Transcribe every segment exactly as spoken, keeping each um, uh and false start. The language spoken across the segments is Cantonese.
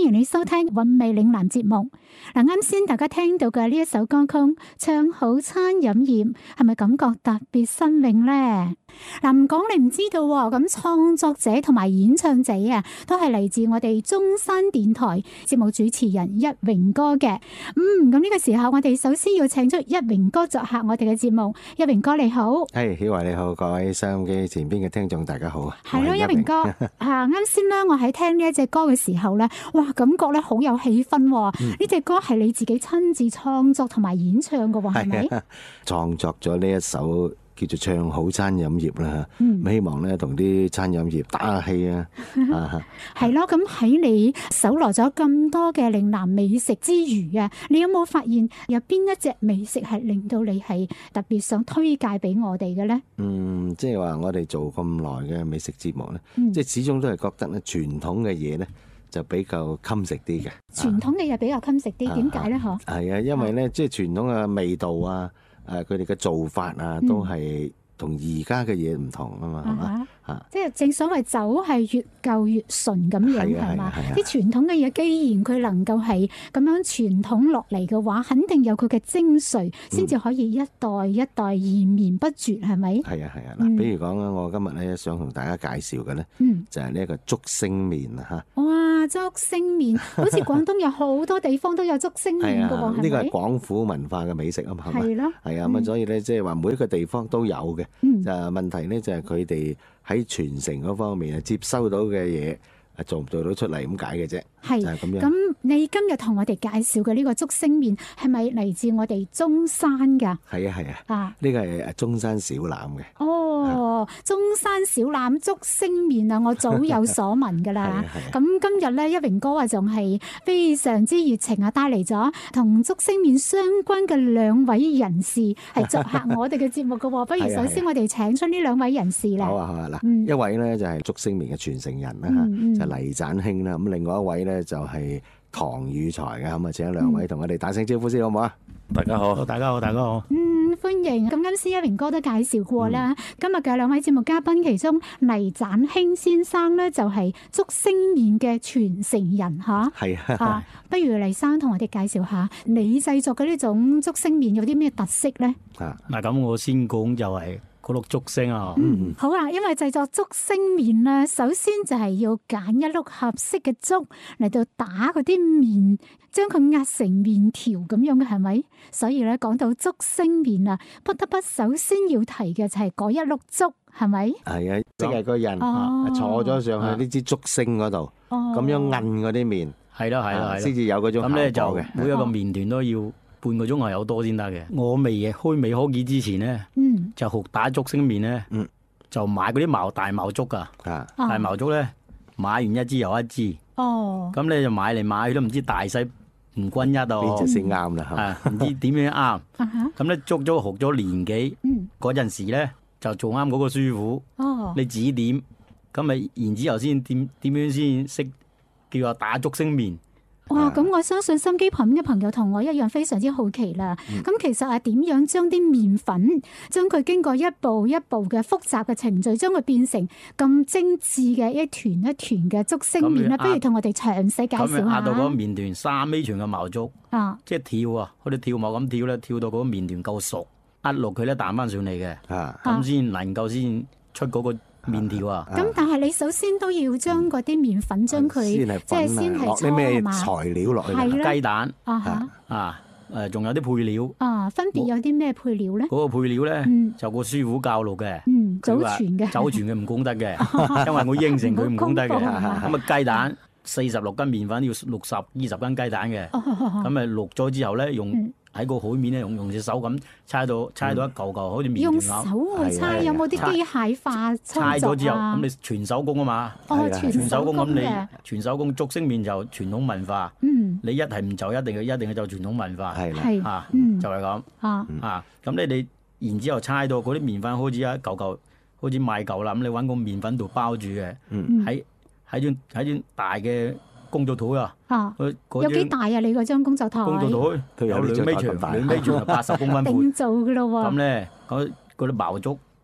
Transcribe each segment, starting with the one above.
迎你收聽韻味嶺南節目。嗱，啱先大家聽到嘅呢一首歌曲《唱好餐飲業》，係咪感覺特別新穎呢？嗱，唔講你唔知道喎。咁創作者同埋演唱者啊，都係嚟自我哋中山電台節目主持人一榮哥嘅。嗯，咁呢個時候我哋首先要請出一榮哥作客我哋嘅節目。一榮哥你好。 係，曉慧你好，各位收音機前邊嘅聽眾大家好啊。 係咯，一榮哥啊，啱先咧，我喺聽呢一隻歌嘅時候咧，哇，感覺咧好有氣氛。呢隻、嗯、歌係你自己親自創作同埋演唱嘅喎，係咪？ 創作咗呢一首叫做《唱好餐飲業》啦，咁、嗯、希望咧同啲餐飲業打下氣啊！ 係咯，咁喺你搜羅咗咁多嘅嶺南美食之餘啊，你有冇發現有邊一隻美食係令到你係特別想推介俾我哋嘅咧？嗯， 即係話我哋做咁耐嘅美食節目咧，嗯、即係始終都係覺得咧傳統嘅嘢咧，就比較襟食啲嘅， 傳統嘅嘢比較襟食啲，點解咧？嗬， 係啊，因為咧，即係傳統嘅味道啊，誒，佢哋嘅做法啊，都係同而家嘅嘢唔同啊嘛，係嘛？啊， 即係正所謂酒係越舊越純咁樣，係嘛？啲傳統嘅嘢，既然佢能夠係咁樣傳統落嚟嘅話，肯定有佢嘅精髓，先至可以一代一代延綿不絕，係咪？ 係啊係啊，嗱，比如講啦，我今日咧想同大家介紹嘅咧，就係呢一個竹升麵啊嚇。 哇，竹升麵，好似廣東有好多地方都有竹升麵㗎喎，係咪？ 呢個係廣府文化嘅美食啊嘛，係嘛？ 係咯， 係啊，咁所以咧，即係話每一個地方都有嘅，就係問題咧就係佢哋喺傳承嗰方面啊，接收到嘅嘢啊，做唔做到出嚟咁解嘅啫， 係就係咁樣。 咁你今日同我哋介紹嘅呢個竹升麵係咪嚟自我哋中山㗎？ 係啊係啊，啊呢個係中山小欖嘅。 哦，中山小欖竹升麵啊，我早有所聞㗎啦。咁今日咧，一榮哥啊，仲係非常之熱情啊，帶嚟咗同竹升麵相關嘅兩位人士係作客我哋嘅節目㗎喎。不如首先我哋請出呢兩位人士咧。 好啊好啊，嗱，一位咧就係竹升麵嘅傳承人啦嚇，嗯嗯、就黎盞興啦。咁另外一位咧就係唐宇才嘅，咁啊請兩位同我哋打聲招呼先好唔好啊？ 大家好，大家好，大家好。 嗯，歡迎。咁啱先一榮哥都介紹過啦。嗯、今日嘅兩位節目嘉賓，其中黎盞興先生咧就係竹升麵嘅傳承人嚇。係啊，啊。不如黎生同我哋介紹下你製作嘅呢種竹升麵有啲咩特色咧？ 啊，嗱咁我先講就係、是。嗰碌竹升啊， 嗯，好啊，因為製作竹升麵咧，首先就係要揀一碌合適嘅竹嚟到打嗰啲麵，將佢壓成麵條咁樣嘅，係咪？所以咧講到竹升麵啊，不得不首先要提嘅就係嗰一碌竹，係咪？係啊，即係個人、哦、坐咗上去呢支竹升嗰度，咁、哦、樣韌嗰啲麵，係咯係咯，先至有嗰種效果嘅。咁咧就每一個麵團都要半個鐘係有多先得嘅。我未開未開機之前咧，嗯，就學打竹升麵咧，嗯，就買嗰啲茅大茅竹噶，啊，大茅竹咧買完一支又一支，哦，咁咧就買嚟買去都唔知大細唔均一哦，邊隻先啱啦？啊，唔知點樣啱，咁咧足足學咗年幾，嗯，嗰陣時咧就做啱嗰個師傅，哦，你指點，咁咪然之後先點點樣先識叫話打竹升麵。哇！咁我相信心機旁邊嘅朋友同我一樣非常之好奇啦。咁、嗯、其實係點樣將啲麵粉，將佢經過一步一步嘅複雜嘅程序，將佢變成咁精緻嘅一團一團嘅竹升麵咧？不如同我哋詳細介紹下。咁壓到嗰個麵團三米長嘅茅竹，啊，即係跳啊，好似跳舞咁跳咧，跳到嗰個麵團夠熟，壓落佢咧彈翻上嚟嘅，咁先、啊、能夠先出嗰個麵條啊！咁、啊、但係你首先都要將嗰啲麵粉將佢即係先係落啲咩材料落去？係啦，雞蛋啊啊誒，仲有啲配料啊，分別有啲咩配料咧？嗰個配料咧、嗯、就個師傅教路嘅，嗯，祖傳嘅，祖傳嘅唔講得嘅，因為我應承佢唔講得嘅。咁啊雞蛋四十六斤麵粉要六十二十斤雞蛋嘅，咁咪淥咗之後咧用。嗯喺個海面咧，用用隻手咁搓到搓到一嚿嚿，好似麵團咁。用手去搓，有冇啲機械化操作啊？搓咗之後，咁你全手工啊嘛。哦，全手工咁你全手工竹升麵就傳統文化。嗯。你一係唔就一定要一定要就傳統文化。係啦。啊，就係咁。啊。啊，咁你哋然之後搓到嗰啲麵粉好似一嚿嚿，好似賣嚿啦。咁你揾個麵粉度包住嘅。嗯。喺喺張喺張大嘅工作台啊！啊，有幾大啊？你嗰張工作台？工作台佢有兩米長，兩米長八十公分闊。定做噶咯喎！咁咧，嗰嗰啲茅竹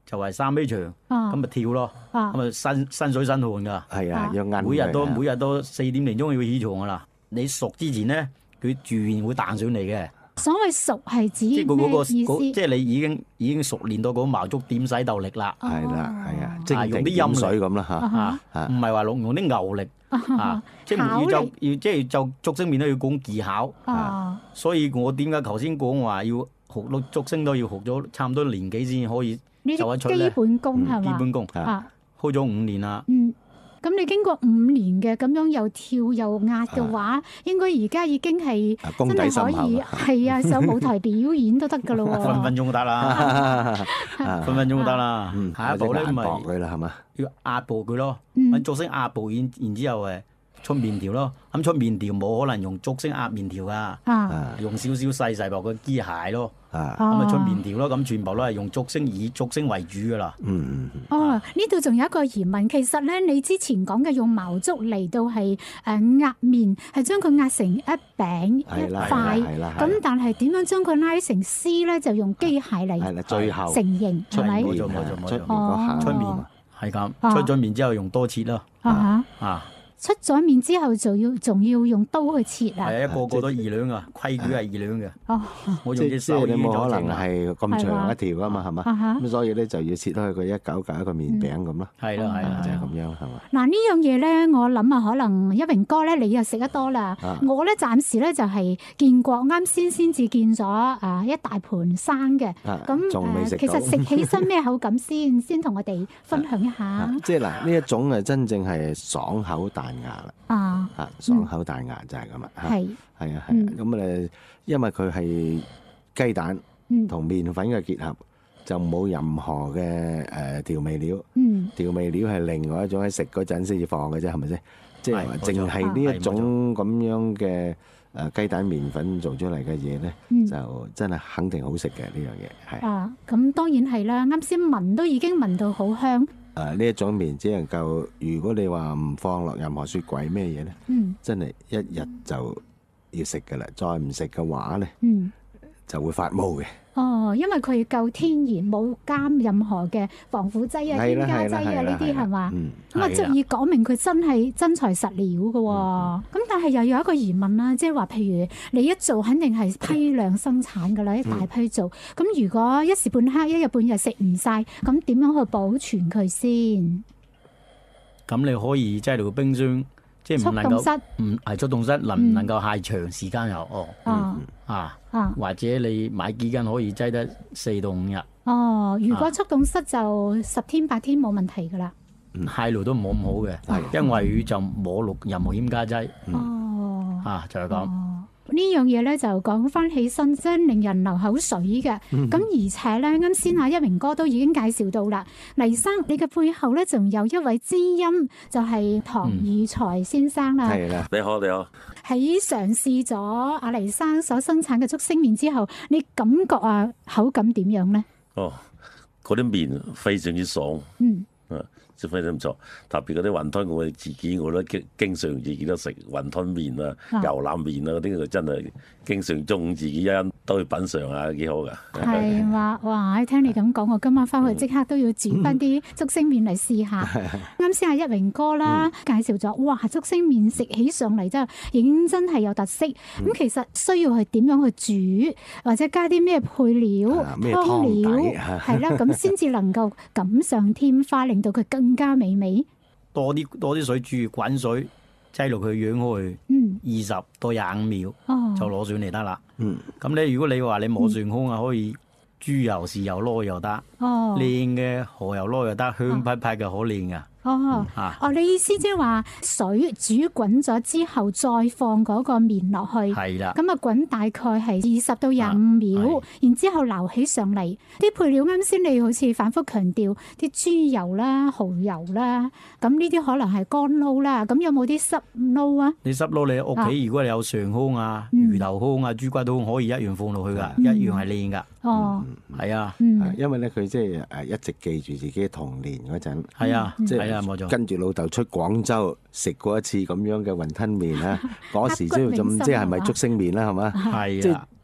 就係三米長，咁咪跳咯，咁咪身身水身汗㗎。 係啊，要韌。 每日都每日都四點零鐘要起床㗎啦。你熟之前咧，佢自然會彈上嚟嘅。 所謂熟係指咩意思？ 即係你已經已經熟練到嗰矛竹點洗豆力啦。 係啦，係啊，即係用啲陰水咁啦嚇， 唔係話用用啲牛力啊，即係要就要即係就竹升麵都要講技巧。所以我點解頭先講話要學到竹升都要學咗差唔多年幾先可以做得出咧？ 基本功係嘛？ 基本功啊，開咗五年啦。 嗯，咁你經過五年嘅咁樣又跳又壓嘅話，應該而家已經係真係可以係啊上舞台表演都得㗎咯喎。 分分鐘得啦，分分鐘得啦。下一步咧咪佢啦係嘛？ 要壓步佢咯，揾竹升壓步，然然之後誒出麵條咯。咁出麵條冇可能用竹升壓麵條㗎，用少少細細薄嘅機械咯。啊，咁咪出麵條咯，咁全部都係用竹升以竹升為主噶啦。 嗯嗯。 哦，呢度仲有一個疑問，其實咧，你之前講嘅用毛竹嚟到係誒壓麵，係將佢壓成一餅一塊，咁但係點樣將佢拉成絲咧？就用機械嚟。係啦，最後成型係咪？ 冇錯冇錯冇錯。哦。出麵係咁，出咗麵之後用多切咯。啊啊。 出咗麵之後，就要仲要用刀去切啊！ 係啊，個個都二兩啊，規矩係二兩嘅。 哦， 我用隻手你冇可能係咁長一條噶嘛，係嘛？咁所以咧就要切開佢一嚿嚿一個麵餅咁咯。 係啦係啦， 就係咁樣係嘛？ 嗱呢樣嘢咧，我諗啊，可能一榮哥咧，你又食得多啦。我咧暫時咧就係見過，啱先先至見咗啊一大盤生嘅。咁仲未食到。 其實食起身咩口感先？先同我哋分享一下。 即係嗱，呢一種係真正係爽口彈牙啦。 啊， 啊，爽口彈牙就係咁啦。 係， 係啊，係啊。咁誒，因為佢係雞蛋同麵粉嘅結合，就冇任何嘅誒調味料。嗯，調味料係另外一種喺食嗰陣先至放嘅啫，係咪先？即係話淨係呢一種咁樣嘅誒雞蛋麵粉做出嚟嘅嘢咧，就真係肯定好食嘅呢樣嘢。係啊， 咁當然係啦。啱先聞都已經聞到好香。 誒呢一種麵只能夠，如果你話唔放落任何雪櫃咩嘢咧，嗯、真係一日就要食㗎啦。再唔食嘅話咧，嗯、就會發毛嘅。哦， 因為佢夠天然，冇加任何嘅防腐劑啊、添加劑啊呢啲係嘛？咁啊，足以講明佢真係真材實料嘅喎。咁、嗯、但係又有一個疑問啦，即係話譬如你一做肯定係批量生產㗎啦，一大批做。咁、嗯、如果一時半刻、一日半日食唔晒，咁點樣去保存佢先？ 咁你可以擠到冰箱。即係唔能夠，唔係速凍室能唔能夠太長時間又哦，啊啊，或者你買幾斤可以擠得四到五日。 哦，如果速凍室就十天八天冇問題㗎啦。 太耐都冇咁好嘅，因為佢就冇落任何添加劑。哦，啊就係咁。 呢樣嘢咧就講翻起身真令人流口水嘅。咁、嗯、而且咧啱先阿一榮哥都已經介紹到啦，黎生你嘅背後咧仲有一位知音，就係、是、唐以才先生啦。 係啦、嗯，你好你好。 喺嘗試咗阿黎生所生產嘅竹升麵之後，你感覺啊口感點樣咧？哦， 嗰啲麵非常之爽。嗯。啊。非常唔錯，特別嗰啲雲吞，我哋自己我都經經常自己都食雲吞麵啊、牛腩麵啊嗰啲，真係經常中午自己一人都去品嚐下，幾好㗎。 係嘛？哇！聽你咁講，我今晚翻去即刻都要煮翻啲竹升麵嚟試下。啱先阿一榮哥啦介紹咗，哇！竹升麵食起上嚟真係已經真係有特色。咁、嗯、其實需要係點樣去煮，或者加啲咩配料、啊、湯料係啦，咁先至能夠錦上添花，令到佢更加美味。 多啲多啲水煮滾水，擠落去養開二十到廿五秒，嗯、就攞上嚟得啦。咁咧、嗯，如果你話你冇上空啊，嗯、可以豬油、豉油攞又得，靚嘅蠔油攞又得，香噴噴嘅好靚噶。 哦，啊、哦，你意思即係話水煮滾咗之後，再放嗰個麵落去，係啦的，咁啊滾大概係二十到廿五秒，啊、然之後撈起上嚟。啲配料啱先你好似反覆強調啲豬油啦、蠔油啦，咁呢啲可能係乾撈啦。咁有冇啲濕撈啊？ 你濕撈你屋企如果你有上空啊、魚頭空啊、豬骨都可以一樣放落去噶，嗯、一樣係靚噶。哦，係啊， 因為咧佢即係誒一直記住自己童年嗰陣， 係啊，即係。 跟住老豆出廣州食過一次咁樣嘅雲吞麵啦，嗰時先咁即係咪竹升麵啦，係嘛？ 係啊，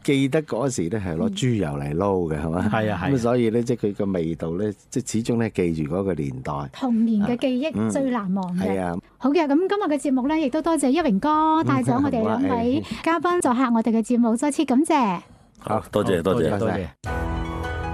記得嗰時咧係攞豬油嚟撈嘅，係嘛？ 係啊係。 咁所以咧，即係佢個味道咧，即係始終咧記住嗰個年代童年嘅記憶最難忘嘅。 係啊。 好嘅，咁今日嘅節目咧，亦都多謝一榮哥帶咗我哋兩位嘉賓作客我哋嘅節目，再次感謝。 好，多謝多謝多謝。